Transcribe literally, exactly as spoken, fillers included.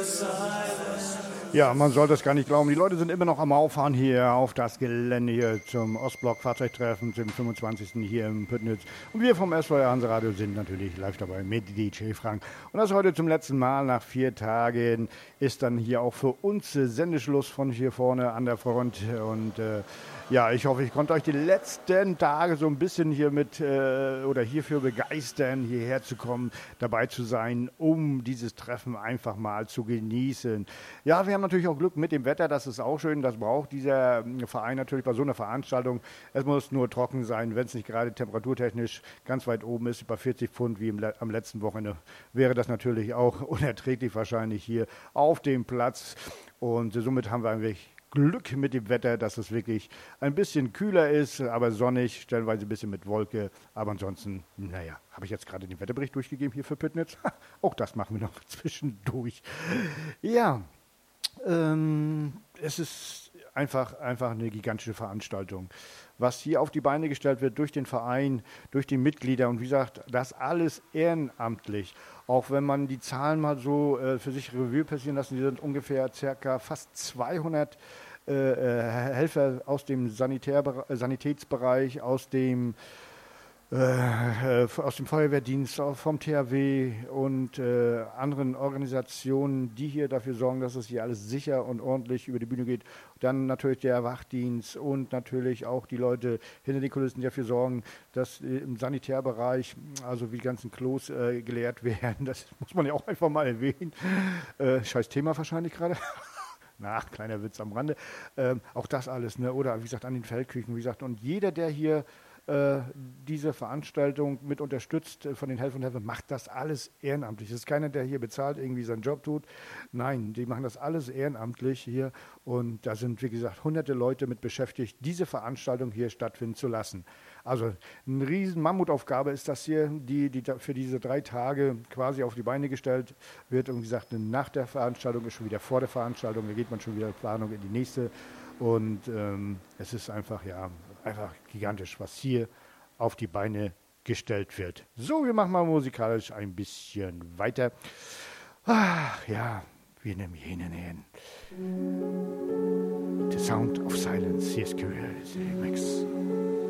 Ja, man sollte es gar nicht glauben. Die Leute sind immer noch am Auffahren hier auf das Gelände hier zum Ostblock-Fahrzeugtreffen, zum fünfundzwanzigsten hier im Püttnitz. Und wir vom S V R Hanseradio sind natürlich live dabei mit D J Frank. Und das heute zum letzten Mal nach vier Tagen ist dann hier auch für uns äh, Sendeschluss von hier vorne an der Front. Und äh, ja, ich hoffe, ich konnte euch die letzten Tage so ein bisschen hier mit äh, oder hierfür begeistern, hierher zu kommen, dabei zu sein, um dieses Treffen einfach mal zu genießen. Ja, wir haben natürlich auch Glück mit dem Wetter, das ist auch schön, das braucht dieser Verein natürlich bei so einer Veranstaltung. Es muss nur trocken sein, wenn es nicht gerade temperaturtechnisch ganz weit oben ist, über vierzig Pfund wie im, am letzten Wochenende, wäre das natürlich auch unerträglich wahrscheinlich hier auf dem Platz. Und somit haben wir eigentlich Glück mit dem Wetter, dass es wirklich ein bisschen kühler ist, aber sonnig, stellenweise ein bisschen mit Wolke. Aber ansonsten, naja, habe ich jetzt gerade den Wetterbericht durchgegeben hier für Püttnitz? Auch das machen wir noch zwischendurch. Ja, ähm, es ist einfach, einfach eine gigantische Veranstaltung. Was hier auf die Beine gestellt wird durch den Verein, durch die Mitglieder und wie gesagt, das alles ehrenamtlich. Auch wenn man die Zahlen mal so äh, für sich Revue passieren lassen, die sind ungefähr circa fast zweihundert äh, äh, Helfer aus dem Sanitär, Sanitätsbereich, aus dem Äh, aus dem Feuerwehrdienst, vom T H W und äh, anderen Organisationen, die hier dafür sorgen, dass es hier alles sicher und ordentlich über die Bühne geht. Dann natürlich der Wachdienst und natürlich auch die Leute hinter den Kulissen, die dafür sorgen, dass äh, im Sanitärbereich, also wie die ganzen Klos äh, geleert werden. Das muss man ja auch einfach mal erwähnen. Äh, scheiß Thema wahrscheinlich gerade. Na, kleiner Witz am Rande. Ähm, auch das alles, ne? Oder wie gesagt, an den Feldküchen, wie gesagt. Und jeder, der hier diese Veranstaltung mit unterstützt von den Helfern und Helfern, macht das alles ehrenamtlich. Es ist keiner, der hier bezahlt, irgendwie seinen Job tut. Nein, die machen das alles ehrenamtlich hier und da sind, wie gesagt, hunderte Leute mit beschäftigt, diese Veranstaltung hier stattfinden zu lassen. Also eine riesen Mammutaufgabe ist das hier, die, die für diese drei Tage quasi auf die Beine gestellt wird. Und wie gesagt, nach der Veranstaltung ist schon wieder vor der Veranstaltung, da geht man schon wieder Planung in die nächste. Und ähm, es ist einfach, ja, einfach gigantisch, was hier auf die Beine gestellt wird. So, wir machen mal musikalisch ein bisschen weiter. Ach ja, wir nehmen jenen hin. The Sound of Silence, hier ist Curiosity Mix.